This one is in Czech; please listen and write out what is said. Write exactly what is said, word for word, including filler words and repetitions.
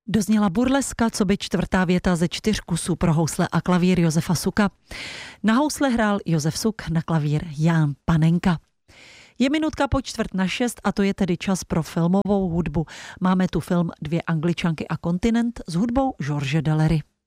Dozněla burleska, co by čtvrtá věta ze čtyř kusů pro housle a klavír Josefa Suka. Na housle hrál Josef Suk, na klavír Jan Panenka. Je minutka po čtvrt na šest a to je tedy čas pro filmovou hudbu. Máme tu film Dvě Angličanky a kontinent s hudbou George Delery.